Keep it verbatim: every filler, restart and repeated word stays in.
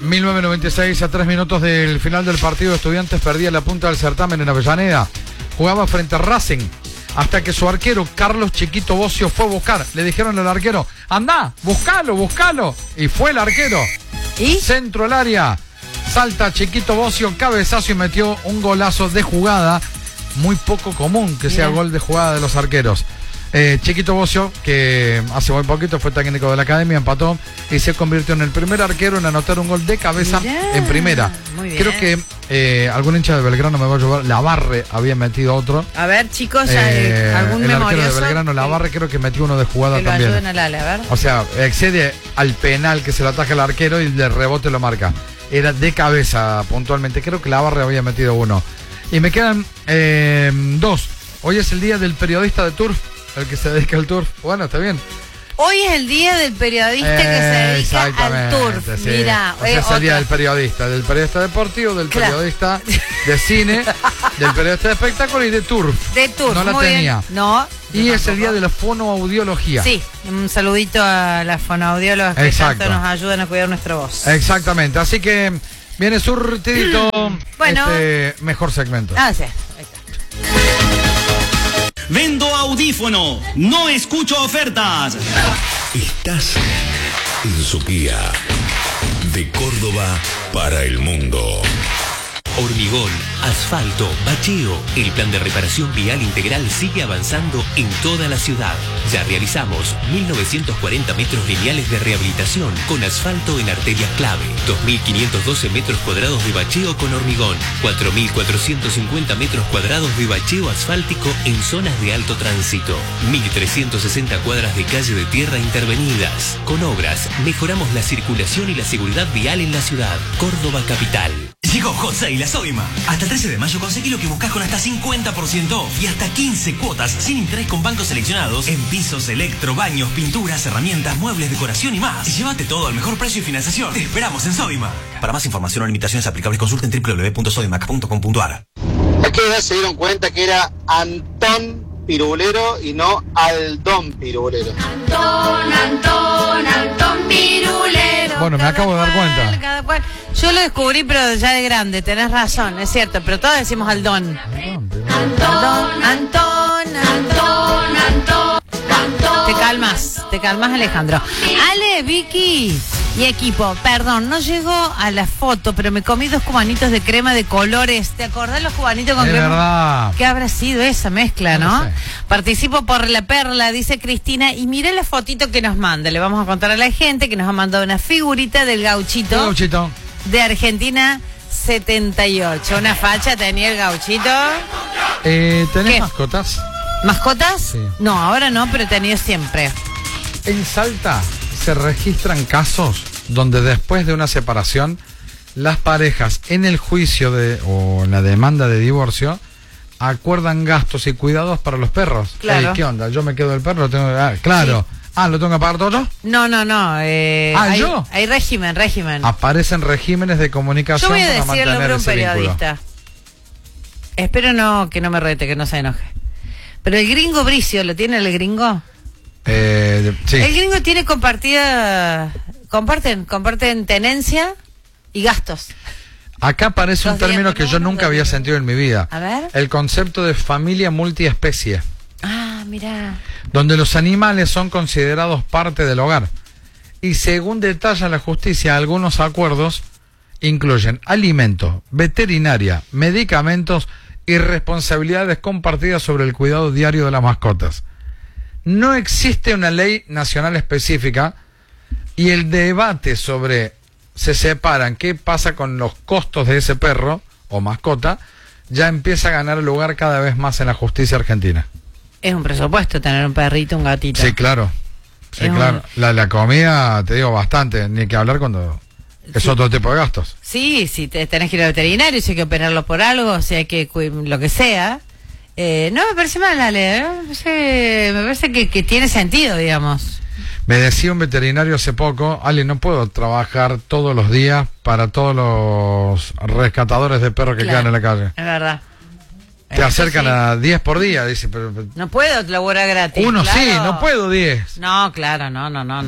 mil novecientos noventa y seis, a tres minutos del final del partido, Estudiantes perdía la punta del certamen en Avellaneda. Jugaba frente a Racing, hasta que su arquero, Carlos Chiquito Bocio, fue a buscar. Le dijeron al arquero, andá, buscalo, buscalo. Y fue el arquero. ¿Y? Centro al área. Salta Chiquito Bocio, cabezazo y metió un golazo de jugada. Muy poco común que sea gol de jugada de los arqueros. Eh, Chiquito Bocio, que hace muy poquito fue técnico de la academia, empató y se convirtió en el primer arquero en anotar un gol de cabeza Mirá, en primera. Creo que eh, algún hincha de Belgrano me va a ayudar. Lavarre había metido otro. A ver, chicos, eh, algún el memorioso. arquero de Belgrano, Lavarre, creo que metió uno de jugada que lo también. Ayuden al Ale, a ver. O sea, excede al penal que se le ataja el arquero y de rebote lo marca. Era de cabeza puntualmente. Creo que Lavarre había metido uno. Y me quedan eh, dos. Hoy es el día del periodista de Turf. El que se dedica al turf. Bueno, está bien. Hoy es el día del periodista eh, que se dedica al turf. Sí. Mira, o sea, eh, es el día del periodista, del periodista deportivo, del claro. periodista de cine, del periodista de espectáculo y de turf. De turf. No la muy tenía. Bien. No. Y es el día de la fonoaudiología. Sí, un saludito a las fonoaudiólogas que Exacto. tanto nos ayudan a cuidar nuestra voz. Exactamente. Así que viene surtidito bueno. este mejor segmento. Ah, sí. Vendo audífono, no escucho ofertas. Estás en Suquía, de Córdoba para el mundo. Hormigón, asfalto, bacheo. El plan de reparación vial integral sigue avanzando en toda la ciudad. Ya realizamos mil novecientos cuarenta metros lineales de rehabilitación con asfalto en arterias clave, dos mil quinientos doce metros cuadrados de bacheo con hormigón, cuatro mil cuatrocientos cincuenta metros cuadrados de bacheo asfáltico en zonas de alto tránsito, mil trescientos sesenta cuadras de calle de tierra intervenidas. Con obras, mejoramos la circulación y la seguridad vial en la ciudad. Córdoba capital. Llegó Hot Sale a Sodima. Hasta el trece de mayo conseguí lo que buscas con hasta cincuenta por ciento off y hasta quince cuotas sin interés con bancos seleccionados en pisos, electro, baños, pinturas, herramientas, muebles, decoración y más. Llévate todo al mejor precio y financiación. Te esperamos en Sodima. Para más información o limitaciones aplicables consulten doble u doble u doble u punto sodimac punto com punto a r. ¿A qué edad se dieron cuenta que era Antón Pirulero y no Aldón Pirulero? Antón, Antón, Antón Pirulero. Bueno, me acabo de dar cuenta. Cada cual. Yo lo descubrí, pero ya de grande, tenés razón, es cierto, pero todos decimos Aldón. Antón, Antón, Antón, Antón, Antón. Te calmas, te calmas, Alejandro. Ale, Vicky y equipo, perdón, no llegó a la foto, pero me comí dos cubanitos de crema de colores. ¿Te acordás los cubanitos con es crema? Verdad. ¿Qué habrá sido esa mezcla, no? no sé. Participo por la perla, dice Cristina, y miré la fotito que nos manda. Le vamos a contar a la gente que nos ha mandado una figurita del gauchito. El gauchito. De Argentina setenta y ocho. Una facha tenía el gauchito. Eh, ¿Tenés ¿Qué? mascotas? ¿Mascotas? Sí. No, ahora no, pero he tenido siempre. En Salta se registran casos donde después de una separación, las parejas en el juicio de o en la demanda de divorcio acuerdan gastos y cuidados para los perros. Claro. Ey, ¿qué onda? Yo me quedo del perro, lo tengo que... ah, claro. Sí. Ah, ¿lo tengo que pagar todo yo? No, no, no. Eh, ah, hay, ¿yo? Hay régimen, régimen. Aparecen regímenes de comunicación. Yo voy a para decir el nombre de un periodista. Vínculo. Espero no que no me rete, que no se enoje. Pero el gringo Bricio, ¿lo tiene el gringo? Eh, sí. El gringo tiene compartida... Comparten, comparten tenencia y gastos. Acá aparece un término que yo nunca había sentido en mi vida. A ver. El concepto de familia multiespecie. Ah, mirá. Donde los animales son considerados parte del hogar. Y según detalla la justicia, algunos acuerdos incluyen alimentos, veterinaria, medicamentos y responsabilidades compartidas sobre el cuidado diario de las mascotas. No existe una ley nacional específica y el debate sobre se separan qué pasa con los costos de ese perro o mascota ya empieza a ganar lugar cada vez más en la justicia argentina. Es un presupuesto tener un perrito, un gatito. Sí, claro. Sí, es claro. Un... La, la comida, te digo, bastante. Ni que hablar cuando es sí. otro tipo de gastos. Sí, sí, te, tenés que ir al veterinario, si hay que operarlo por algo, si hay que lo que sea. Eh, no me parece mal, Ale. ¿eh? Me parece, me parece que, que tiene sentido, digamos. Me decía un veterinario hace poco, Ale, no puedo trabajar todos los días para todos los rescatadores de perros que claro, quedan en la calle. Es verdad. Te acercan sí. a diez por día, dice. Pero, no puedo laburar gratis. Uno claro. sí, no puedo diez. No, claro, no, no, no.